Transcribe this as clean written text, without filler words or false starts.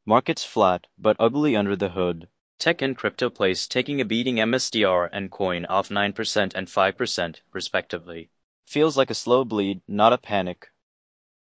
Markets flat, but ugly under the hood. Tech and crypto plays taking a beating MSTR and coin off 9% and 5%, respectively. Feels like a slow bleed, not a panic.